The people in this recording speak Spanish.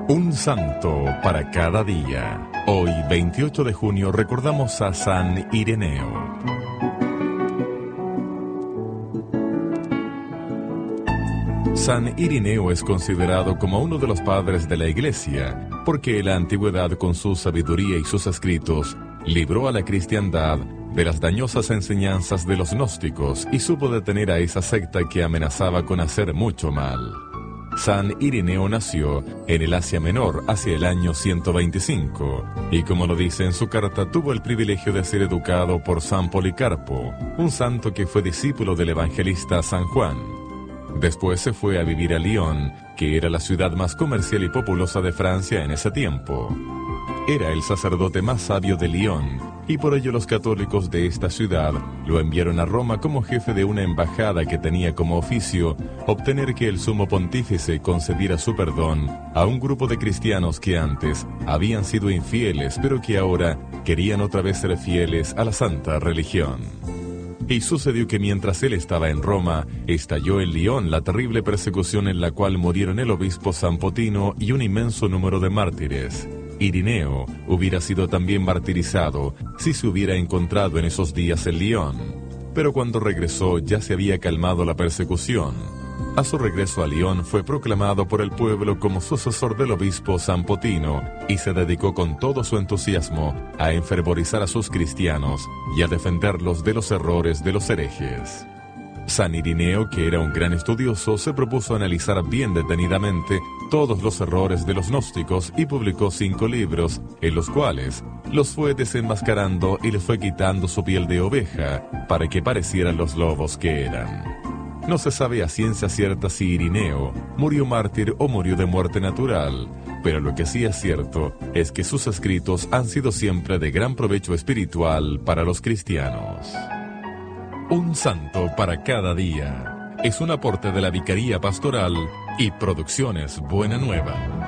Un santo para cada día. Hoy, 28 de junio, recordamos a San Ireneo. San Ireneo es considerado como uno de los padres de la Iglesia, porque en la antigüedad, con su sabiduría y sus escritos, libró a la cristiandad de las dañosas enseñanzas de los gnósticos y supo detener a esa secta que amenazaba con hacer mucho mal. San Ireneo nació en el Asia Menor hacia el año 125 y, como lo dice en su carta, tuvo el privilegio de ser educado por San Policarpo, un santo que fue discípulo del evangelista San Juan. Después se fue a vivir a Lyon, que era la ciudad más comercial y populosa de Francia en ese tiempo. Era el sacerdote más sabio de Lyon, y por ello los católicos de esta ciudad lo enviaron a Roma como jefe de una embajada que tenía como oficio obtener que el sumo pontífice concediera su perdón a un grupo de cristianos que antes habían sido infieles, pero que ahora querían otra vez ser fieles a la santa religión. Y sucedió que mientras él estaba en Roma, estalló en Lyon la terrible persecución en la cual murieron el obispo San Potino y un inmenso número de mártires. Ireneo hubiera sido también martirizado si se hubiera encontrado en esos días en Lyon, pero cuando regresó ya se había calmado la persecución. A su regreso a Lyon fue proclamado por el pueblo como sucesor del obispo San Potino y se dedicó con todo su entusiasmo a enfervorizar a sus cristianos y a defenderlos de los errores de los herejes. San Ireneo, que era un gran estudioso, se propuso analizar bien detenidamente todos los errores de los gnósticos y publicó 5 libros, en los cuales los fue desenmascarando y les fue quitando su piel de oveja para que parecieran los lobos que eran. No se sabe a ciencia cierta si Ireneo murió mártir o murió de muerte natural, pero lo que sí es cierto es que sus escritos han sido siempre de gran provecho espiritual para los cristianos. Un santo para cada día es un aporte de la Vicaría Pastoral y Producciones Buena Nueva.